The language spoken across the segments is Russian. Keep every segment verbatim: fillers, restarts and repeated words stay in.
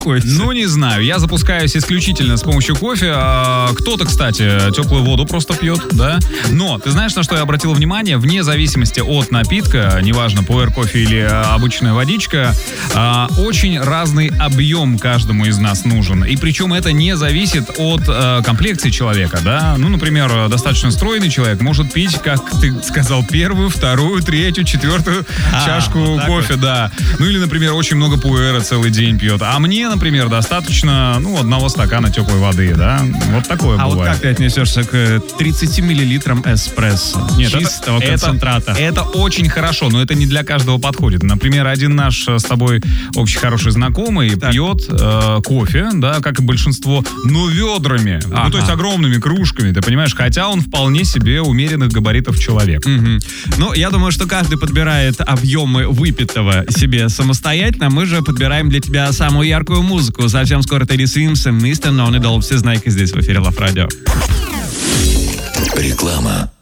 Ну, не знаю. Я запускаюсь исключительно с помощью кофе. А кто-то, кстати, теплую воду просто пьет, да? Но ты знаешь, на что я обратил внимание? Вне зависимости от напитка, неважно, пуэр кофе или обычная водичка, а, очень разный объем каждому из нас нужен. И причем это не зависит от а, комплекции человека, да? Ну, например, достаточно стройный человек может пить, как ты сказал, первую, вторую, третью, четвертую а, чашку вот кофе, вот. Да. Ну, или, например, очень много пуэра целый день пьет. А мне, например, достаточно, ну, одного стакана теплой воды, да? Вот такое а бывает. А вот как ты отнесешься к тридцати миллилитрам эспрессо? Нет, чистого это, концентрата. Это, это очень хорошо, но это не для каждого подходит. Например, один наш с тобой общий хороший знакомый так. пьет э, кофе, да, как и большинство, но ведрами. Ага. Ну, то есть огромными кружками, ты понимаешь? Хотя он вполне себе умеренных габаритов человек. Угу. Ну, я думаю, что каждый подбирает объемы выпитого себе самостоятельно. Мы же подбираем для тебя самую яркую музыку. Совсем скоро Тедди Свимс и мистер No Needle. Все знайки здесь в эфире Лав Радио. Реклама.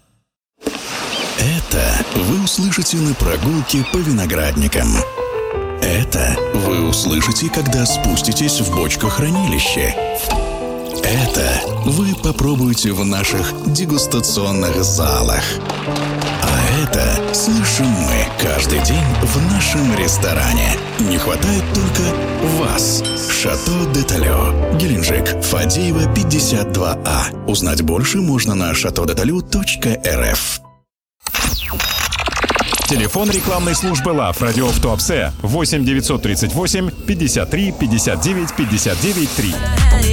Это вы услышите на прогулке по виноградникам. Это вы услышите, когда спуститесь в бочкохранилище. Это вы попробуете в наших дегустационных залах. А это слышим мы каждый день в нашем ресторане. Не хватает только вас. Шато де Талё, Геленджик, Фадеева, пятьдесят два А. Узнать больше можно на шато де талё точка эр эф. Телефон рекламной службы Лав Радио в Туапсе восемь девятьсот тридцать восемь пятьдесят три пятьдесят девять пятьдесят девять три.